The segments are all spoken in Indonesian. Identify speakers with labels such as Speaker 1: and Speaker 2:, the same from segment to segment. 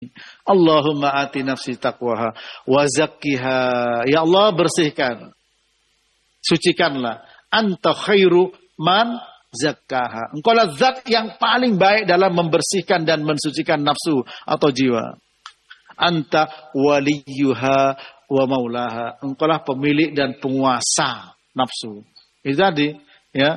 Speaker 1: Allahumma ati nafsi taqwaha wa zakkiha. Ya Allah, bersihkan, sucikanlah. Anta khairu man zakkaha. Engkaulah zat yang paling baik dalam membersihkan dan mensucikan nafsu atau jiwa. Anta waliyuha wa maulaha. Engkaulah pemilik dan penguasa nafsu. Itu tadi, ya.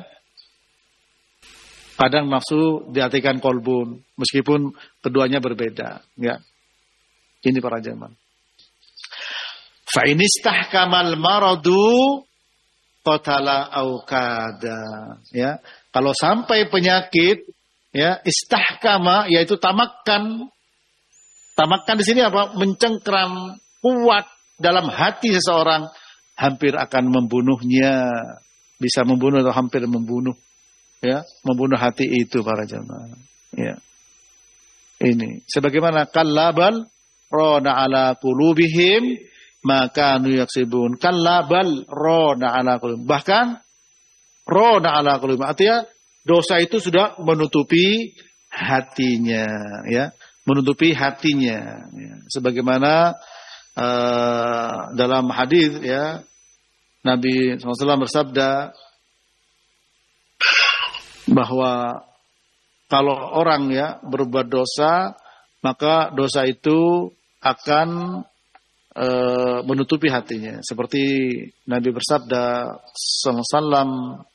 Speaker 1: Kadang nafsu diartikan kolbun, meskipun keduanya berbeda, ya. Ini para jamaah. Fa inistahkamal maradu qatala au kada, ya. Kalau sampai penyakit, ya, istahkama yaitu tamakkan. Tamakkan di sini apa? Mencengkram kuat dalam hati seseorang, hampir akan membunuhnya, bisa membunuh atau hampir membunuh, ya, membunuh hati itu para jamaah, ya. Ini sebagaimana kallabal rona ala qulubihim maka nu yaksibun. Kallabal rona ala qulubihim, bahkan rona ala qulubihim artinya dosa itu sudah menutupi hatinya, ya, menutupi hatinya, ya. Sebagaimana dalam hadis, ya, Nabi SAW bersabda bahwa kalau orang, ya, berbuat dosa, maka dosa itu akan menutupi hatinya. Seperti Nabi bersabda sallallahu alaihi wasallam,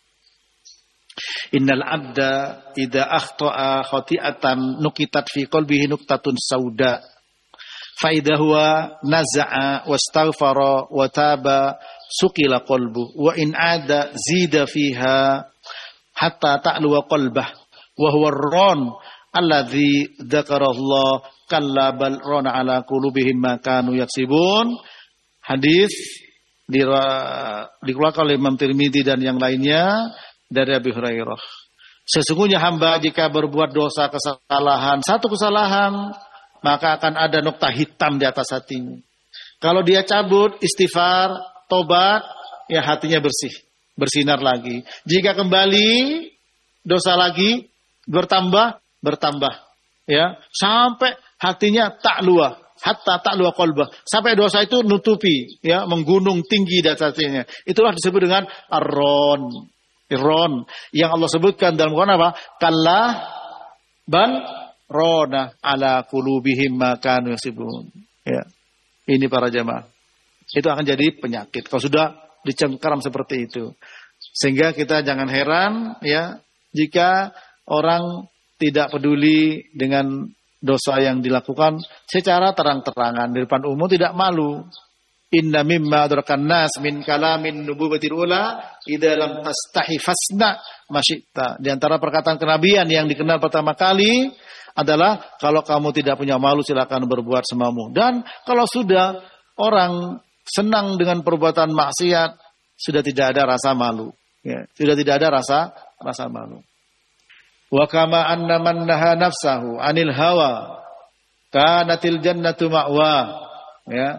Speaker 1: innal abda idza akhta'a khati'atan nukitat fi qalbihi nuktatun sauda fa idza huwa naza'a wastaghfara wa taba suqila qalbu wa in ada zida fiha hatta ta'luwa qalbah wa huwa ar-ran alladhi dzakara Allah kalla bal rana ala qulubihim ma kanu yaksibun. Hadis dikeluarkan oleh Imam Tirmidzi dan yang lainnya dari Abi Hurairah. Sesungguhnya hamba jika berbuat dosa, kesalahan, satu kesalahan, maka akan ada nokta hitam di atas hatinya. Kalau dia cabut, istighfar, tobat, ya hatinya bersih, bersinar lagi. Jika kembali, dosa lagi, bertambah, ya, sampai hatinya ta'luwa, hatta ta'luwa qalbah, sampai dosa itu nutupi, ya, menggunung tinggi di atas hatinya. Itulah disebut dengan ar-ron. Iron yang Allah sebutkan dalam Quran apa? Kalla bal rona ala qulubihim ma kanu yaksibun. Ya. Ini para jamaah. Itu akan jadi penyakit kalau sudah dicengkeram seperti itu. Sehingga kita jangan heran, ya, jika orang tidak peduli dengan dosa yang dilakukan secara terang-terangan di depan umum, tidak malu. Inna mimma adrakan nas min kalamin nubuwatil ula idza lam tastahi fasna masyita. Di antara perkataan kenabian yang dikenal pertama kali adalah kalau kamu tidak punya malu silakan berbuat semaumu. Dan kalau sudah orang senang dengan perbuatan maksiat, sudah tidak ada rasa malu, ya, sudah tidak ada rasa malu. Wa kama anna man naha nafsahu anil hawa kanatil jannatu ma'wa, ya.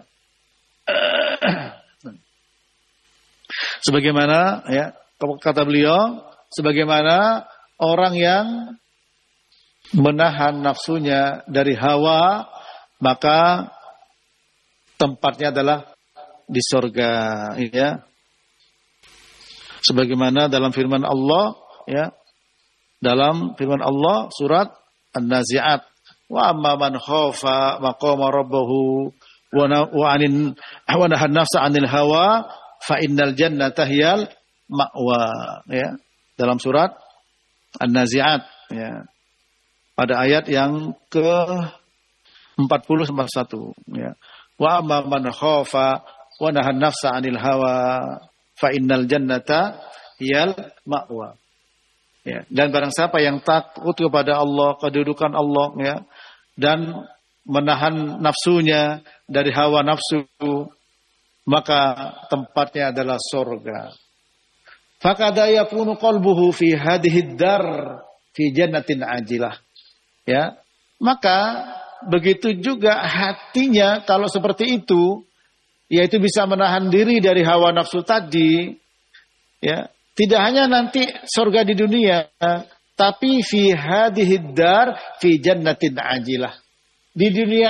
Speaker 1: Sebagaimana, ya, kata beliau, sebagaimana orang yang menahan nafsunya dari hawa, maka tempatnya adalah di surga, ya. Sebagaimana dalam firman Allah, ya, dalam firman Allah surat An-Nazi'at, wa amma man khafa maqama rabbahu wa nahan nafsa 'anil hawa fa innal jannata hiyal ma'wa, ya, dalam surat An-Nazi'at, ya, pada ayat yang ke-40 sampai 1, ya. Wa amma man khafa wa nahan nafsa 'anil hawa fa innal jannata hiyal ma'wa, ya. Dan barang siapa yang takut kepada Allah, kedudukan Allah, ya, dan menahan nafsunya dari hawa nafsu, maka tempatnya adalah surga. Fakada yakunu qalbuhu fi hadhihi dar fi jannatin ajilah, ya. Maka begitu juga hatinya kalau seperti itu, yaitu bisa menahan diri dari hawa nafsu tadi, ya. Tidak hanya nanti surga di dunia, tapi fi hadhihi dar fi jannatin ajilah. Di dunia